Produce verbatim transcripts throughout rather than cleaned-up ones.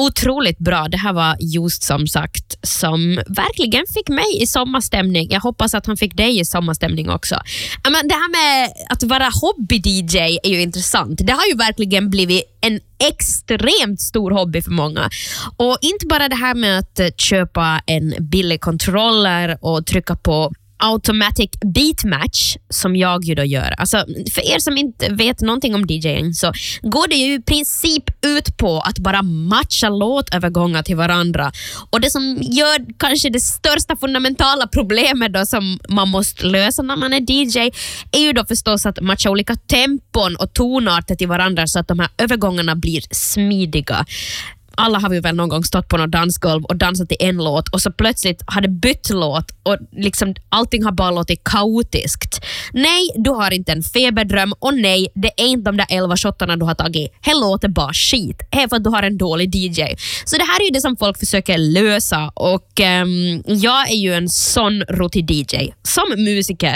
otroligt bra. Det här var just som sagt som verkligen fick mig i sommarstämning. Jag hoppas att han fick dig i sommarstämning också. Men det här med att vara hobby-D J är ju intressant. Det har ju verkligen blivit en extremt stor hobby för många. Och inte bara det här med att köpa en billig controller och trycka på automatic beat match som jag ju då gör. Alltså, för er som inte vet någonting om DJing så går det ju i princip ut på att bara matcha låtövergångar till varandra. Och det som gör kanske det största fundamentala problemet då som man måste lösa när man är D J är ju då förstås att matcha olika tempon och tonarter till varandra så att de här övergångarna blir smidiga. Alla har vi väl någon gång stått på någon dansgolv och dansat i en låt och så plötsligt har det bytt låt och liksom allting har bara låtit kaotiskt. Nej, du har inte en feberdröm och nej, det är inte de där elva shottarna du har tagit. Det låter bara skit. Det är för att du har en dålig D J. Så det här är ju det som folk försöker lösa och um, jag är ju en sån rotig D J. Som musiker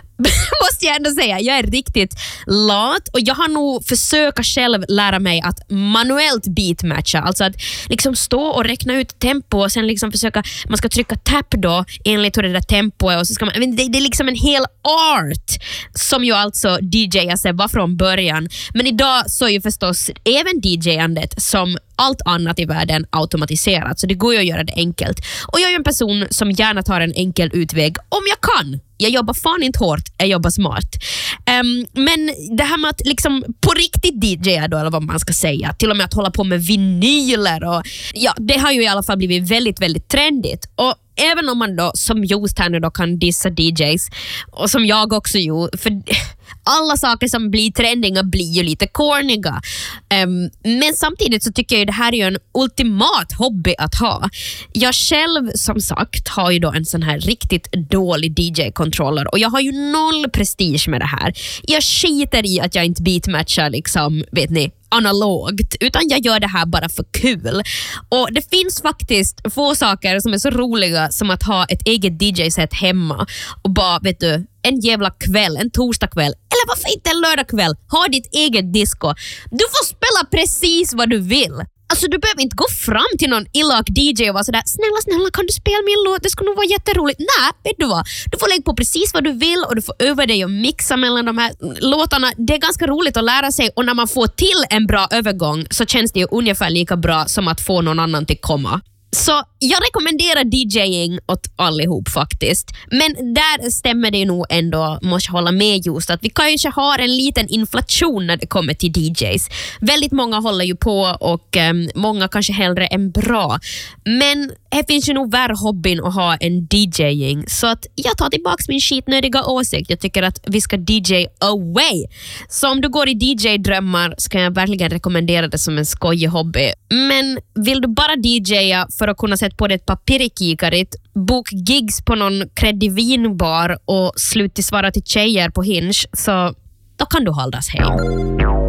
måste jag ändå säga, jag är riktigt lat och jag har nog försökt själv lära mig att manuellt beatmatcha, alltså att liksom stå och räkna ut tempo och sen liksom försöka, man ska trycka tap då enligt hur det där tempo är och så ska man, det, det är liksom en hel art som ju alltså D J sig var från början, men idag så är ju förstås även D J-andet som allt annat i världen automatiserat, så det går ju att göra det enkelt. Och jag är en person som gärna tar en enkel utväg om jag kan. Jag jobbar fan inte hårt, jag jobbar smart. Um, men det här med att liksom på riktigt D J då, eller vad man ska säga, till och med att hålla på med vinyler och ja, det har ju i alla fall blivit väldigt, väldigt trendigt. Och även om man då som just här nu då kan dissa D Js och som jag också gjorde, för alla saker som blir trendiga blir ju lite corniga. Um, men samtidigt så tycker jag ju det här är ju en ultimat hobby att ha. Jag själv som sagt har ju då en sån här riktigt dålig D J-controller och jag har ju noll prestige med det här. Jag skiter i att jag inte beatmatchar liksom, vet ni, analogt, utan jag gör det här bara för kul. Och det finns faktiskt få saker som är så roliga som att ha ett eget D J-set hemma och bara, vet du, en jävla kväll, en torsdagkväll, eller varför inte en lördagkväll, ha ditt eget disco. Du får spela precis vad du vill. Alltså du behöver inte gå fram till någon elak D J och vara sådär, snälla, snälla, kan du spela min låt? Det skulle nog vara jätteroligt. Nej, vet du vad? Du får lägga på precis vad du vill och du får öva dig och mixa mellan de här låtarna. Det är ganska roligt att lära sig och när man får till en bra övergång så känns det ju ungefär lika bra som att få någon annan till komma. Så jag rekommenderar DJing åt allihop faktiskt. Men där stämmer det ju nog ändå, måste hålla med just att vi kanske har en liten inflation när det kommer till D Js. Väldigt många håller ju på och um, många kanske hellre än bra. Men här finns ju nog värre hobbyn att ha en DJing. Så att jag tar tillbaka min skitnödiga åsikt. Jag tycker att vi ska D J away. Så om du går i D J-drömmar så kan jag verkligen rekommendera det som en skojig hobby. Men vill du bara D J:a för att kunna sätta på dig ett par pirikikarit, bok gigs på någon creddig vinbar och slut till svara till tjejer på Hinge, så då kan du hållas hem.